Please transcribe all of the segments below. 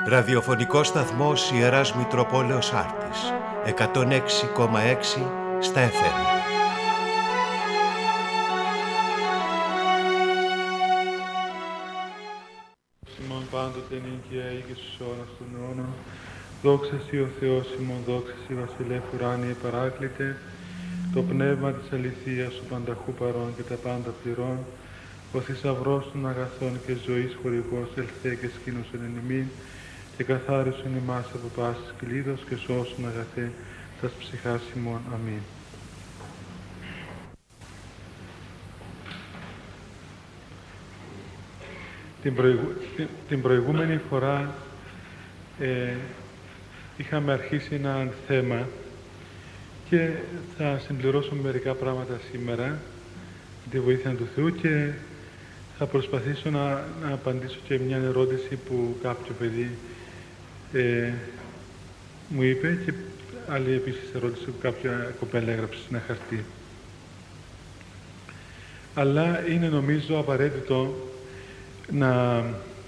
Ραδιοφωνικός σταθμός Ιεράς Μητροπόλεως Άρτης, 106,6 στα FM. Ημών πάντοτε νίκαια ή και στους αιώνας των αιώνων. Δόξα Συ ο Θεός ημών, δόξα Συ Βασιλεύ ουράνιε παράκλητε. Το πνεύμα της αληθείας ο πανταχού παρών και τα πάντα πληρών. Ο θησαυρός των αγαθών και ζωής χορηγός ελθέ και σκήνωσον εν ημίν και καθάρισον ημάς από πάσης κλίδος και σώσον αγαθέ τας ψυχάς ημών. Αμήν. Την προηγούμενη φορά είχαμε αρχίσει ένα θέμα και θα συμπληρώσω μερικά πράγματα σήμερα με τη βοήθεια του Θεού και θα προσπαθήσω να απαντήσω και μια ερώτηση που κάποιο παιδί μου είπε και άλλη επίσης ερώτηση που κάποια κοπέλα έγραψε σε ένα χαρτί. Αλλά είναι νομίζω απαραίτητο να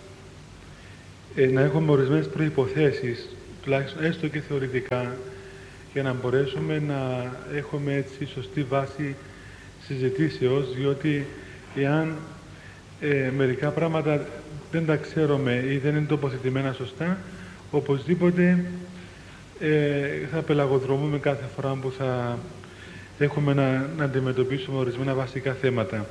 έχουμε ορισμένες προϋποθέσεις, τουλάχιστον έστω και θεωρητικά, για να μπορέσουμε να έχουμε έτσι σωστή βάση συζητήσεως, διότι εάν μερικά πράγματα δεν τα ξέρουμε ή δεν είναι τοποθετημένα σωστά, οπωσδήποτε θα πελαγοδρομούμε κάθε φορά που θα έχουμε να αντιμετωπίσουμε ορισμένα βασικά θέματα.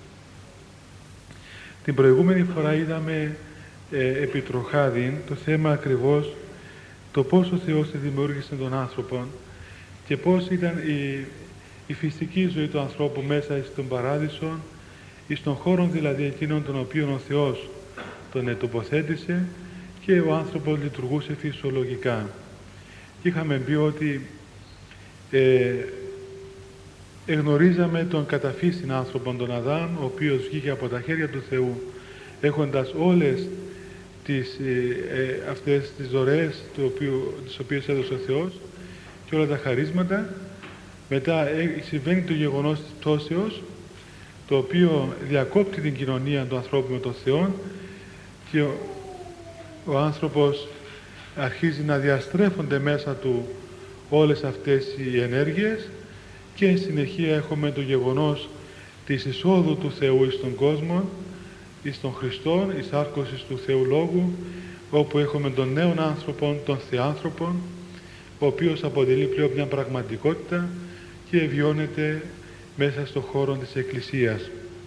Την προηγούμενη φορά είδαμε επιτροχάδιν το θέμα ακριβώς το πώς ο Θεός δημιούργησε τον άνθρωπο και πώς ήταν η φυσική ζωή του ανθρώπου μέσα στον παράδεισο ή στον χώρο δηλαδή εκείνον τον οποίο ο Θεός τον τοποθέτησε και ο άνθρωπος λειτουργούσε φυσιολογικά. Και είχαμε πει ότι εγνωρίζαμε τον καταφύσιν άνθρωπον τον Αδάμ, ο οποίος βγήκε από τα χέρια του Θεού έχοντας όλες αυτές τις δωρεές τις οποίες έδωσε ο Θεός και όλα τα χαρίσματα. Μετά συμβαίνει το γεγονός της πτώσεως, το οποίο διακόπτει την κοινωνία του ανθρώπου με τον Θεό και ο άνθρωπος αρχίζει να διαστρέφονται μέσα του όλες αυτές οι ενέργειες και εν συνεχεία έχουμε το γεγονός της εισόδου του Θεού εις τον κόσμο, εις τον Χριστόν, εις άρκωσης του Θεού Λόγου, όπου έχουμε τον νέον άνθρωπο, τον Θεάνθρωπον, ο οποίος αποτελεί πλέον μια πραγματικότητα και βιώνεται μέσα στον χώρο της Εκκλησίας.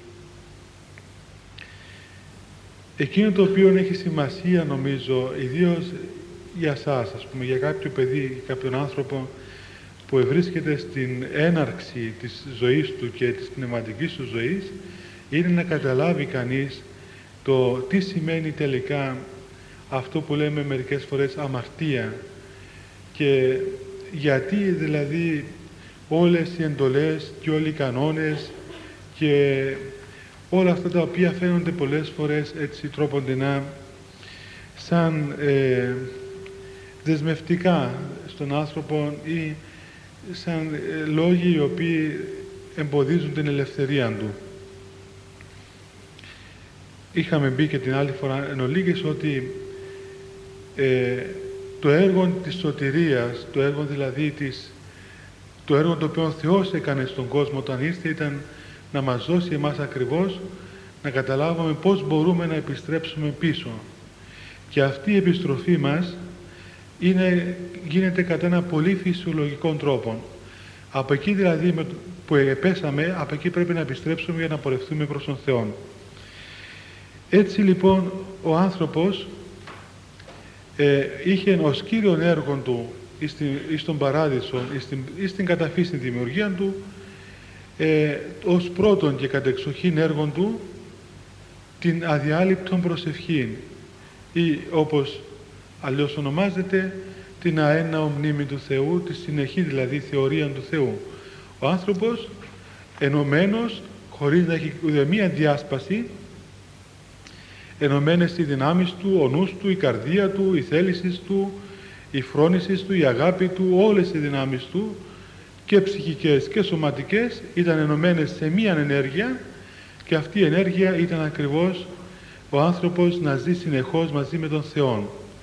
Εκείνο το οποίο έχει σημασία νομίζω, ιδίως για σας, ας πούμε, για κάποιο παιδί, κάποιον άνθρωπο που ευρίσκεται στην έναρξη της ζωής του και της πνευματικής του ζωής, είναι να καταλάβει κανείς το τι σημαίνει τελικά αυτό που λέμε μερικές φορές αμαρτία και γιατί δηλαδή όλες οι εντολές και όλοι οι κανόνες και όλα αυτά τα οποία φαίνονται πολλές φορές έτσι τρόποντινά σαν δεσμευτικά στον άνθρωπο ή σαν λόγοι οι οποίοι εμποδίζουν την ελευθερία του. Είχαμε μπει και την άλλη φορά εν ολίγης ότι το έργο της σωτηρίας, το έργο δηλαδή το έργο το οποίο ο Θεός έκανε στον κόσμο όταν ήρθε ήταν να μας δώσει εμάς ακριβώς να καταλάβουμε πώς μπορούμε να επιστρέψουμε πίσω. Και αυτή η επιστροφή μας γίνεται κατά ένα πολύ φυσιολογικό τρόπο. Από εκεί δηλαδή που επέσαμε, από εκεί πρέπει να επιστρέψουμε για να πορευτούμε προς τον Θεό. Έτσι λοιπόν ο άνθρωπος είχε ως κύριον έργο του εις τον παράδεισο, εις την καταφύσιν δημιουργία του, ως πρώτον και κατεξοχήν έργον του την αδιάλειπτον προσευχή ή όπως αλλιώς ονομάζεται την αέναο μνήμη του Θεού, τη συνεχή δηλαδή θεωρία του Θεού. Ο άνθρωπος ενωμένος, χωρίς να έχει ουδεμία διάσπαση, ενωμένες οι δυνάμεις του, ο νους του, η καρδία του, οι θέλησεις του, η φρόνηση του, η αγάπη του, όλες οι δυνάμεις του και ψυχικές και σωματικές ήταν ενωμένες σε μία ενέργεια και αυτή η ενέργεια ήταν ακριβώς ο άνθρωπος να ζει συνεχώς μαζί με τον Θεό.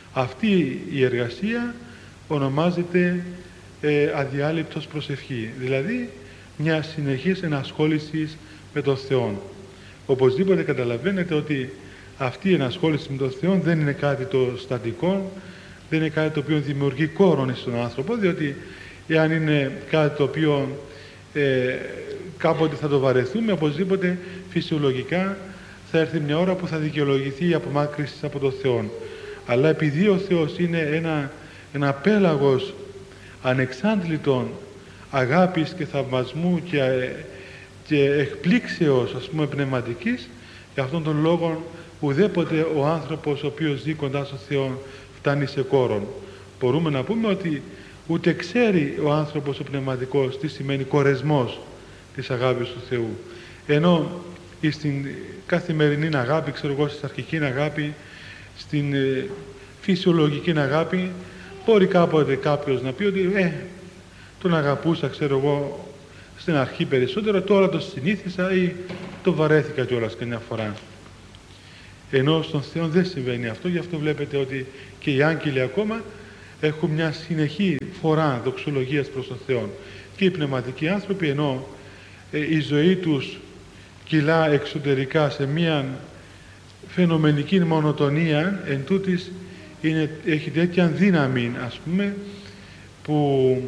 Αυτή η εργασία ονομάζεται αδιάλειπτος προσευχή, δηλαδή μια συνεχής ενασχόληση με τον Θεό. Οπωσδήποτε καταλαβαίνετε ότι αυτή η ενασχόληση με τον Θεό δεν είναι κάτι το στατικό, δεν είναι κάτι το οποίο δημιουργεί κόρον στον άνθρωπο, διότι εάν είναι κάτι το οποίο κάποτε θα το βαρεθούμε, οπωσδήποτε φυσιολογικά θα έρθει μια ώρα που θα δικαιολογηθεί η απομάκρυνση από τον Θεό. Αλλά επειδή ο Θεός είναι ένα πέλαγος ανεξάντλητων αγάπης και θαυμασμού και εκπλήξεως, ας πούμε, πνευματικής, για αυτόν τον λόγο ουδέποτε ο άνθρωπος ο οποίος ζει κοντά στον Θεό φτάνει σε κόρον. Μπορούμε να πούμε ότι ούτε ξέρει ο άνθρωπος ο πνευματικός τι σημαίνει κορεσμός της αγάπης του Θεού. Ενώ στην καθημερινή αγάπη, ξέρω εγώ, στην αρχική αγάπη, στην φυσιολογική αγάπη, μπορεί κάποτε κάποιος να πει ότι τον αγαπούσα, ξέρω εγώ, στην αρχή περισσότερο, τώρα το συνήθισα ή το βαρέθηκα κιόλας καμιά φορά. Ενώ στον Θεό δεν συμβαίνει αυτό, γι' αυτό βλέπετε ότι και οι άγγελοι ακόμα έχουν μια συνεχή φορά δοξολογίας προς τον Θεό. Και οι πνευματικοί άνθρωποι, ενώ η ζωή τους κυλά εξωτερικά σε μια φαινομενική μονοτονία, εν τούτης έχει τέτοια δύναμη, ας πούμε, που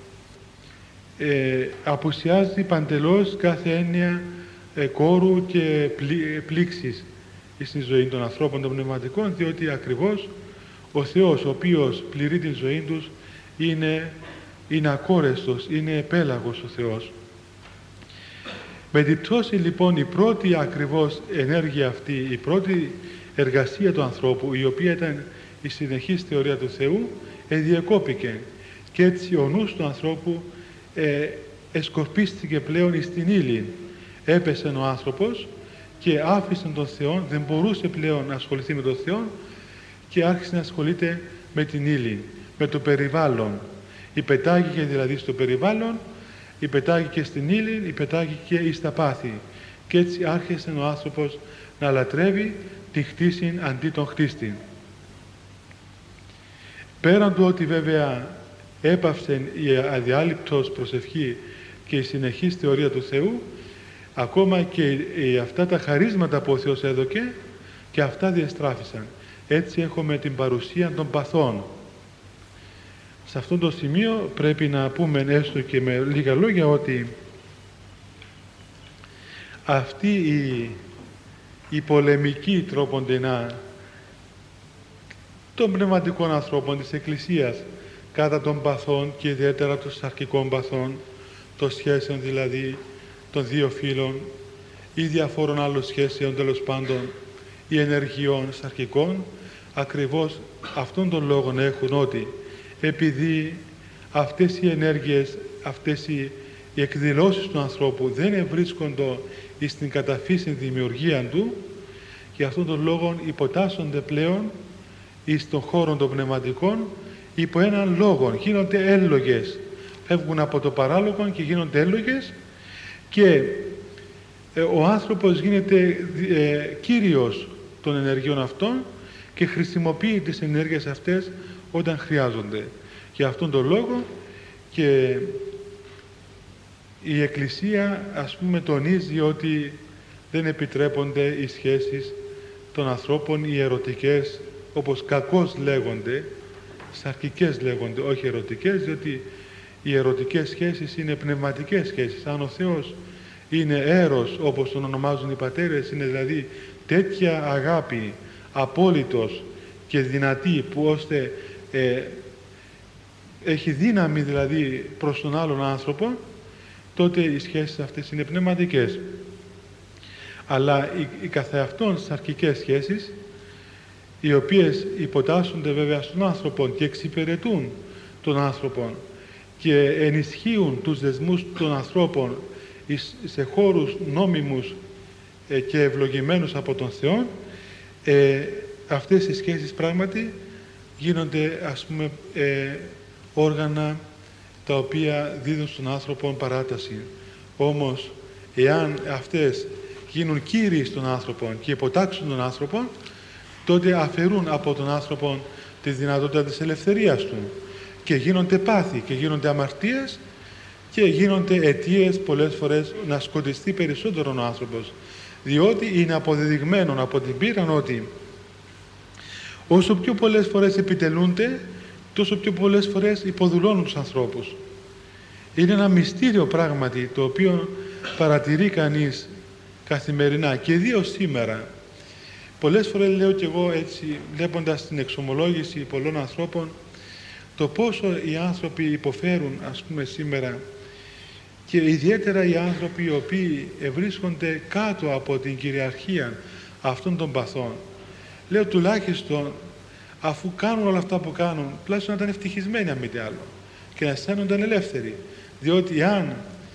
απουσιάζει παντελώς κάθε έννοια κόρου και πλήξης στη ζωή των ανθρώπων των πνευματικών, διότι ακριβώς ο Θεός, ο οποίος πληρεί την ζωή τους, είναι ακόρεστος, είναι πέλαγος ο Θεός. Με την πτώση λοιπόν η πρώτη ακριβώς ενέργεια αυτή, η πρώτη εργασία του ανθρώπου, η οποία ήταν η συνεχής θεωρία του Θεού, διεκόπηκε. Και έτσι ο νους του ανθρώπου εσκορπίστηκε πλέον στην ύλη. Έπεσε ο άνθρωπος και άφησε τον Θεό, δεν μπορούσε πλέον να ασχοληθεί με τον Θεό και άρχισε να ασχολείται με την ύλη, με το περιβάλλον. Υπετάγηκε δηλαδή στο περιβάλλον, υπετάγηκε στην ύλη, υπετάγηκε εις τα πάθη. Και έτσι άρχισε ο άνθρωπος να λατρεύει τη χτίση αντί τον χτίστη. Πέραν του ότι βέβαια έπαυσε η αδιάλειπτος προσευχή και η συνεχής θεωρία του Θεού, ακόμα και αυτά τα χαρίσματα που ο Θεός έδωκε και αυτά διαστράφησαν. Έτσι έχουμε την παρουσία των παθών. Σε αυτό το σημείο πρέπει να πούμε έστω και με λίγα λόγια ότι αυτή η πολεμική τρόποντινά των πνευματικών ανθρώπων της Εκκλησίας κατά των παθών και ιδιαίτερα των σαρκικών παθών, των σχέσεων δηλαδή των δύο φύλων ή διαφόρων άλλων σχέσεων, τέλος πάντων, ή ενεργειών σαρκικών, ακριβώς αυτόν τον λόγο έχουν, ότι επειδή αυτές οι ενέργειες, αυτές οι εκδηλώσεις του ανθρώπου δεν ευρίσκονται στην καταφύσιν δημιουργία του, και αυτόν τον λόγο υποτάσσονται πλέον εις των χώρων των πνευματικών υπό έναν λόγο, γίνονται έλογες, φεύγουν από το παράλογο και γίνονται έλογες, και ο άνθρωπος γίνεται κύριος των ενεργειών αυτών και χρησιμοποιεί τις ενέργειες αυτές όταν χρειάζονται. Για αυτόν τον λόγο και η Εκκλησία, ας πούμε, τονίζει ότι δεν επιτρέπονται οι σχέσεις των ανθρώπων, οι ερωτικές, όπως κακώς λέγονται, σαρκικές λέγονται, όχι ερωτικές, διότι οι ερωτικές σχέσεις είναι πνευματικές σχέσεις. Αν ο Θεός είναι έρος, όπως τον ονομάζουν οι πατέρες, είναι δηλαδή τέτοια αγάπη απόλυτος και δυνατή, που ώστε έχει δύναμη δηλαδή προς τον άλλον άνθρωπο, τότε οι σχέσεις αυτές είναι πνευματικές. Αλλά οι καθεαυτόν σαρκικές σχέσεις, οι οποίες υποτάσσονται βέβαια στον άνθρωπο και εξυπηρετούν τον άνθρωπο και ενισχύουν τους δεσμούς των ανθρώπων σε χώρους νόμιμους και ευλογημένους από τον Θεό, αυτές οι σχέσεις πράγματι γίνονται, ας πούμε, όργανα τα οποία δίδουν στον άνθρωπο παράταση. Όμως, εάν αυτές γίνουν κύριοι στον άνθρωπο και υποτάξουν τον άνθρωπο, τότε αφαιρούν από τον άνθρωπο τη δυνατότητα της ελευθερίας του και γίνονται πάθη και γίνονται αμαρτίες και γίνονται αιτίες πολλές φορές να σκοτιστεί περισσότερο ο άνθρωπος, διότι είναι αποδεδειγμένο από την πείρα ότι όσο πιο πολλές φορές επιτελούνται, τόσο πιο πολλές φορές υποδουλώνουν τους ανθρώπους. Είναι ένα μυστήριο πράγματι το οποίο παρατηρεί κανείς καθημερινά και ιδίως σήμερα. Πολλές φορές λέω κι εγώ έτσι, βλέποντας την εξομολόγηση πολλών ανθρώπων, το πόσο οι άνθρωποι υποφέρουν, ας πούμε, σήμερα, και ιδιαίτερα οι άνθρωποι οι οποίοι βρίσκονται κάτω από την κυριαρχία αυτών των παθών. Λέω τουλάχιστον, αφού κάνουν όλα αυτά που κάνουν, τουλάχιστον να ήταν ευτυχισμένοι αν μη τι άλλο και να αισθάνονταν ελεύθεροι. Διότι αν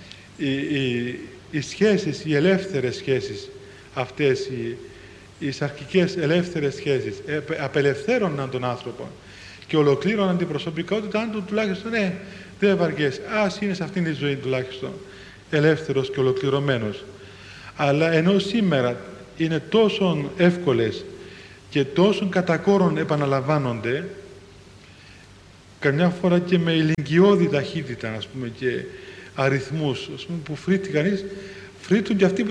οι σχέσεις, οι ελεύθερες σχέσεις αυτές, οι σαρκικές ελεύθερες σχέσεις απελευθέρωναν τον άνθρωπο και ολοκλήρωναν την προσωπικότητα, αν του τουλάχιστον δεν ευαργές, ας είναι σε αυτήν τη ζωή τουλάχιστον ελεύθερος και ολοκληρωμένος. Αλλά ενώ σήμερα είναι τόσο εύκολες και τόσο κατακόρον επαναλαμβάνονται, καμιά φορά και με ηλικιώδη ταχύτητα, ας πούμε, και αριθμούς, ας πούμε, που φρύτει κανείς, φρύτουν και αυτοί που